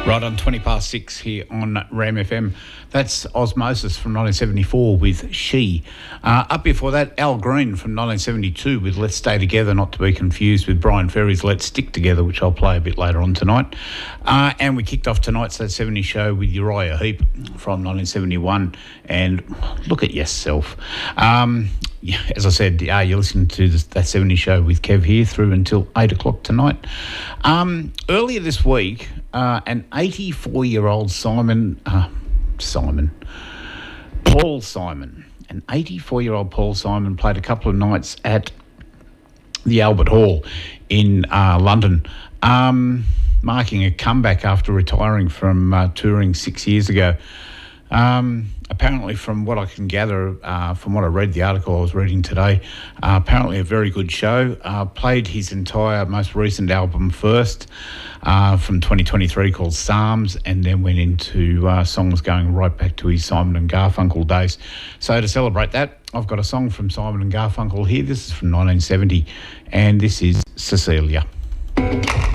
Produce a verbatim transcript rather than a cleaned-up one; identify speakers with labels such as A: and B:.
A: Right on twenty past six here on Ram F M. That's Osmosis from nineteen seventy-four with She. Uh, up before that, Al Green from nineteen seventy-two with Let's Stay Together, not to be confused with Brian Ferry's Let's Stick Together, which I'll play a bit later on tonight. Uh, and we kicked off tonight's That seventies Show with Uriah Heep from nineteen seventy-one. And look at yourself. Um, yeah, as I said, uh, you're listening to this, That seventies Show with Kev here through until eight o'clock tonight. Um, earlier this week, uh, an eighty-four-year-old Simon... Uh, Simon. Paul Simon. An eighty-four-year-old Paul Simon played a couple of nights at the Albert Hall in uh, London, um, marking a comeback after retiring from uh, touring six years ago. Um, apparently, from what I can gather, uh, from what I read, the article I was reading today, uh, apparently a very good show. Uh, played his entire most recent album first, uh, from twenty twenty-three, called Psalms, and then went into uh, songs going right back to his Simon and Garfunkel days. So to celebrate that, I've got a song from Simon and Garfunkel here. This is from nineteen seventy, and this is Cecilia.